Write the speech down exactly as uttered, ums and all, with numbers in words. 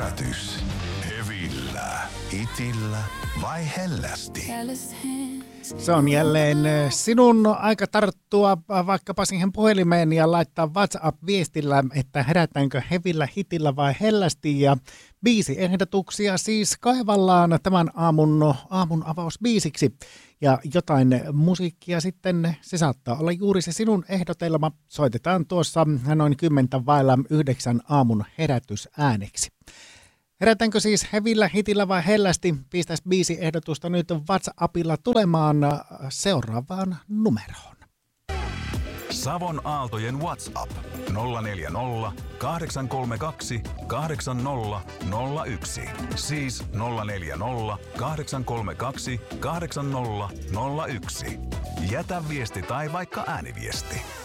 Herätys. Hevillä, hitillä vai hellästi? Se on jälleen sinun aika tarttua vaikkapa siihen puhelimeen ja laittaa WhatsApp-viestillä, että herätäänkö hevillä, hitillä vai hellästi. Ja biisiehdotuksia siis kaivallaan tämän aamun, aamun avausbiisiksi. Ja jotain musiikkia sitten, se saattaa olla juuri se sinun ehdotelma. Soitetaan tuossa noin kymmentä vailla yhdeksän aamun herätysääneksi. Herätäänkö siis hevillä, hitillä vai hellästi? Pistäisi biisiehdotusta nyt WhatsAppilla tulemaan seuraavaan numeroon. Savon Aaltojen WhatsApp nolla neljä nolla, kahdeksan kolme kaksi, kahdeksan nolla nolla yksi. Siis nolla neljä nolla, kahdeksan kolme kaksi, kahdeksan nolla nolla yksi. Jätä viesti tai vaikka ääniviesti.